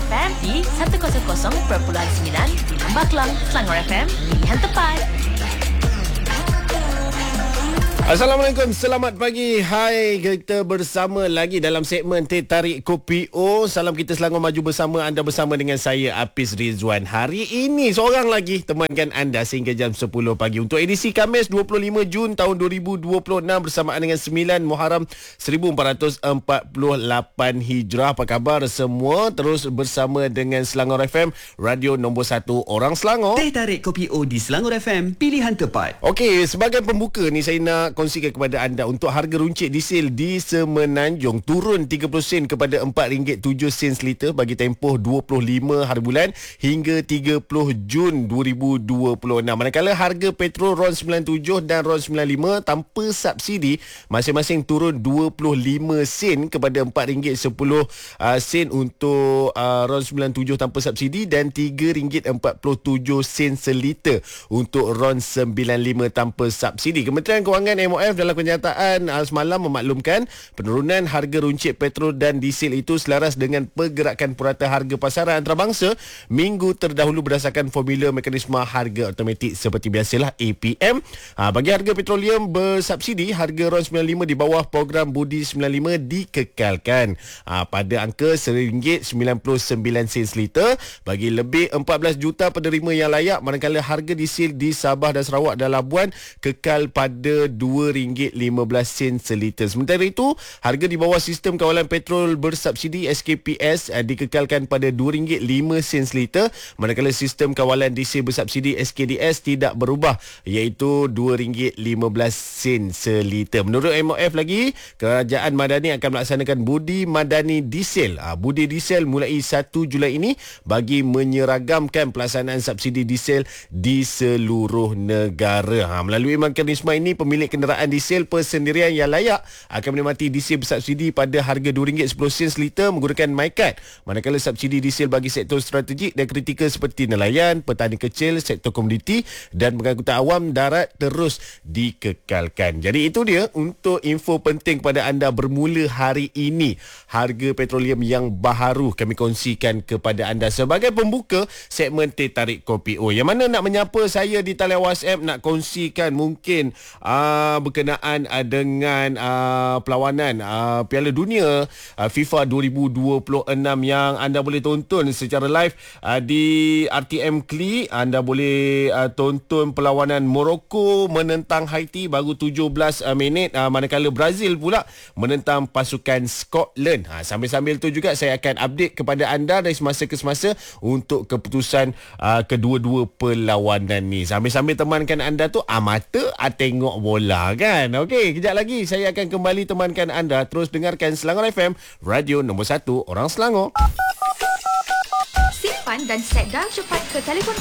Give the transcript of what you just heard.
FM di 100.9 di Lembah Kelang. Selangor FM, pilihan tepat. Assalamualaikum, selamat pagi. Hai, kita bersama lagi dalam segmen Teh Tarik Kopi O. Salam kita Selangor maju bersama anda, bersama dengan saya Hafiz Rizwan. Hari ini seorang lagi temankan anda sehingga jam 10 pagi untuk edisi Khamis 25 Jun tahun 2026 bersamaan dengan 9 Muharram 1448 Hijrah. Apa khabar semua? Terus bersama dengan Selangor FM, radio nombor 1 orang Selangor. Teh Tarik Kopi O di Selangor FM, pilihan tepat. Okey, sebagai pembuka ni saya nak kongsikan kepada anda untuk harga runcit diesel di Semenanjung turun 30 sen kepada RM4.07 liter bagi tempoh 25 hari bulan hingga 30 Jun 2026. Manakala harga petrol RON 97 dan RON 95 tanpa subsidi masing-masing turun 25 sen kepada RM4.10 untuk RON 97 tanpa subsidi dan RM3.47 seliter untuk RON 95 tanpa subsidi. Kementerian Kewangan MOF dalam kenyataan semalam memaklumkan penurunan harga runcit petrol dan diesel itu selaras dengan pergerakan purata harga pasaran antarabangsa minggu terdahulu berdasarkan formula mekanisme harga automatik seperti biasalah APM. Bagi harga petroleum bersubsidi, harga RON 95 di bawah program Budi 95 dikekalkan pada angka RM1.99 liter bagi lebih 14 juta penerima yang layak, manakala harga diesel di Sabah dan Sarawak dan Labuan kekal pada RM2.15 seliter. Sementara itu, harga di bawah sistem kawalan petrol bersubsidi SKPS dikekalkan pada RM2.05 seliter, manakala sistem kawalan diesel bersubsidi SKDS tidak berubah iaitu RM2.15 seliter. Menurut MOF lagi, Kerajaan Madani akan melaksanakan Budi Madani Diesel. Budi Diesel mulai 1 Julai ini bagi menyeragamkan pelaksanaan subsidi diesel di seluruh negara. Melalui mekanisme ini, pemilik kenderaan diesel persendirian yang layak akan menikmati diesel bersubsidi pada harga RM2.10 liter menggunakan MyCard. Manakala subsidi diesel bagi sektor strategik dan kritikal seperti nelayan, petani kecil, sektor komoditi dan pengangkutan awam darat terus dikekalkan. Jadi itu dia untuk info penting kepada anda bermula hari ini. Harga petroleum yang baharu kami kongsikan kepada anda sebagai pembuka segmen Teh Tarik Kopi O. Yang mana nak menyapa saya di talian WhatsApp, nak kongsikan mungkin berkenaan dengan perlawanan Piala Dunia FIFA 2026 yang anda boleh tonton secara live di RTM Kli. Anda boleh tonton perlawanan Morocco menentang Haiti baru 17 minit, manakala Brazil pula menentang pasukan Scotland. Sambil-sambil tu juga saya akan update kepada anda dari semasa ke semasa untuk keputusan kedua-dua perlawanan ni. Sambil-sambil temankan anda tu mata tengok bola kan. Okey, kejap lagi saya akan kembali temankan anda. Terus dengarkan Selangor FM, radio nombor 1 orang Selangor. Simpan dan set dam cepat ke telefon